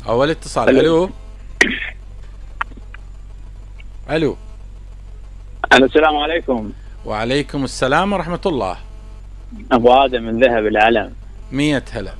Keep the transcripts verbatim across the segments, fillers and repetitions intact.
اول اتصال. الو الو الو السلام عليكم. وعليكم السلام ورحمة الله. ابو ادم من ذهب العلم. مية هلا.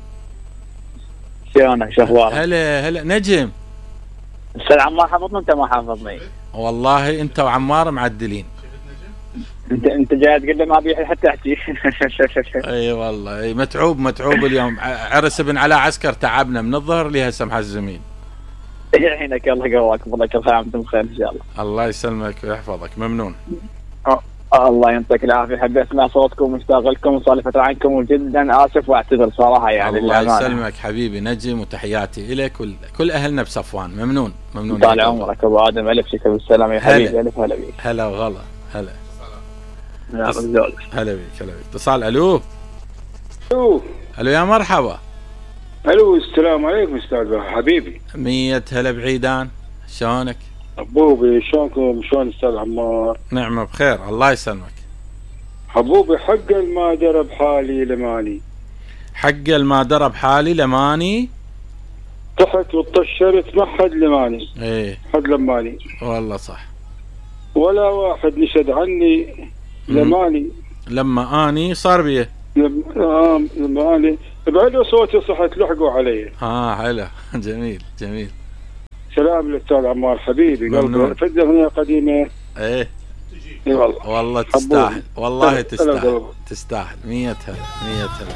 شلونك شو اخبارك؟ هلا هلا نجم. استاذ عمار حافظني انت ما حافظني؟ والله انت وعمار معدلين. انت انت جاي تقول لي ما ابي حتى احكي. اي والله اي متعوب متعوب اليوم. عرس ابن علاء عسكر تعبنا من الظهر لها سمح الزميل. يعينك الله يقواك والله كل خير وانتم بخير ان شاء الله. الله يسلمك ويحفظك. ممنون. أه. الله يعطيك العافيه. حبيت اسمع صوتكم ومشتاق لكم وصار لي فتره عنكم وجدا اسف واعتذر صراحه يعني. الله يسلمك حبيبي نجم وتحياتي الك وكل اهلنا بصفوان. ممنون ممنون. طال عمرك ابو ادم. الف شكر بالسلامه يا حبيبي. الف هلا بيك. هلا وغلا. هلا هلا هلا بيك. هلا بيك. اتصال. الو الو الو يا مرحبا. الو السلام عليكم استاذ حبيبي. مية هلا بعيدان. شلونك؟ حبوبي شلونكم؟ شلون استاذ عمار؟ نعمة بخير الله يسلمك. حبوبي حق ما درب حالي لماني. حق ما درب حالي لماني. تحت وطشرت ما حد لماني. ايه حد لماني. والله صح. ولا واحد نشد عني لماني. لما اني صار بيه. لما, لما اني بعلو صوتي صحت لحقوا علي. اه حلو. جميل جميل. سلام للاستاذ عمار حبيبي. قلبي فد اغنيه قديمه. ايه اي والله والله تستاهل. والله تستاهل تستاهل. مية هلا. مية هلا.